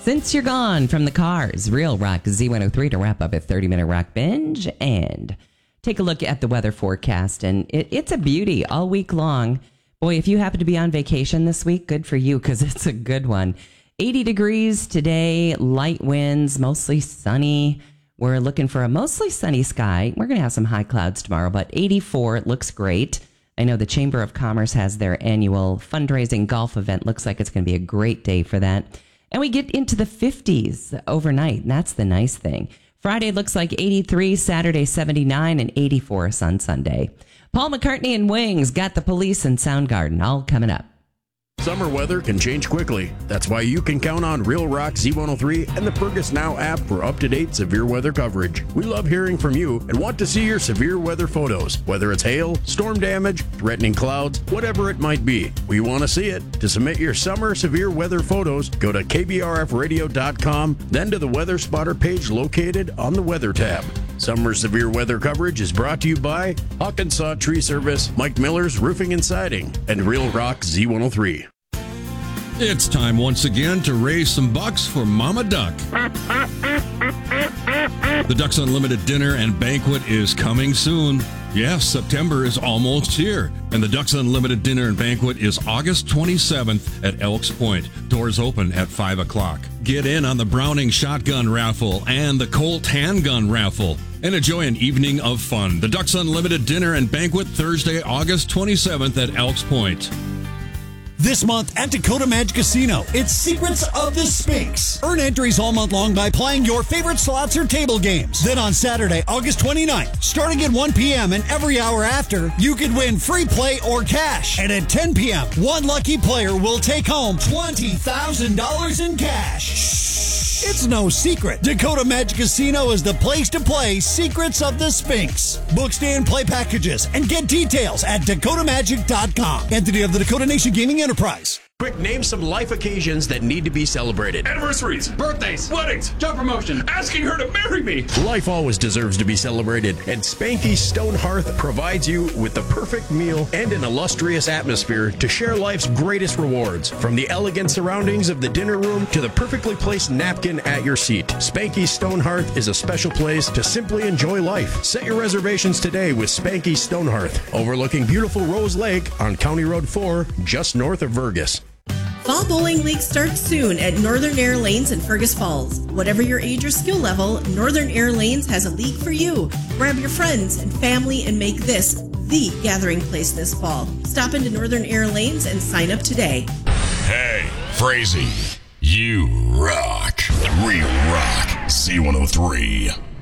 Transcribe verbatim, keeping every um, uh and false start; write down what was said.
Since You're Gone from the Cars, Real Rock Z one oh three to wrap up a thirty-minute rock binge and take a look at the weather forecast. And it, it's a beauty all week long. Boy, if you happen to be on vacation this week, good for you because it's a good one. eighty degrees today, light winds, mostly sunny. We're looking for a mostly sunny sky. We're going to have some high clouds tomorrow, but eighty-four, it looks great. I know the Chamber of Commerce has their annual fundraising golf event. Looks like it's going to be a great day for that. And we get into the fifties overnight. And that's the nice thing. Friday looks like eighty-three, Saturday seventy-nine, and eighty-four on Sunday. Paul McCartney and Wings got The Police and Soundgarden all coming up. Summer weather can change quickly. That's why you can count on Real Rock Z one oh three and the Fergus Now app for up-to-date severe weather coverage. We love hearing from you and want to see your severe weather photos, whether it's hail, storm damage, threatening clouds, whatever it might be. We want to see it. To submit your summer severe weather photos, go to K B R F radio dot com, then to the Weather Spotter page located on the Weather tab. Summer severe weather coverage is brought to you by Hawkinsaw Tree Service, Mike Miller's Roofing and Siding, and Real Rock Z one oh three. It's time once again to raise some bucks for Mama Duck. The Ducks Unlimited Dinner and Banquet is coming soon. Yes, September is almost here, and the Ducks Unlimited Dinner and Banquet is August twenty-seventh at Elks Point. Doors open at five o'clock. Get in on the Browning Shotgun Raffle and the Colt Handgun Raffle, and enjoy an evening of fun. The Ducks Unlimited Dinner and Banquet, Thursday, August twenty-seventh at Elks Point. This month at Dakota Magic Casino, it's Secrets of the Sphinx. Earn entries all month long by playing your favorite slots or table games. Then on Saturday, August twenty-ninth, starting at one p.m. and every hour after, you could win free play or cash. And at ten p.m., one lucky player will take home twenty thousand dollars in cash. Shh. It's no secret. Dakota Magic Casino is the place to play Secrets of the Sphinx. Book, stay, and play packages and get details at dakota magic dot com. Entity of the Dakota Nation Gaming Enterprise. Quick, name some life occasions that need to be celebrated. Anniversaries, birthdays, weddings, job promotion, asking her to marry me. Life always deserves to be celebrated, and Spanky's Stone Hearth provides you with the perfect meal and an illustrious atmosphere to share life's greatest rewards. From the elegant surroundings of the dinner room to the perfectly placed napkin at your seat, Spanky's Stone Hearth is a special place to simply enjoy life. Set your reservations today with Spanky's Stone Hearth, overlooking beautiful Rose Lake on County Road four, just north of Vergas. Fall Bowling League starts soon at Northern Air Lanes in Fergus Falls. Whatever your age or skill level, Northern Air Lanes has a league for you. Grab your friends and family and make this the gathering place this fall. Stop into Northern Air Lanes and sign up today. Hey, Frazee, you rock. Real Rock Z one oh three.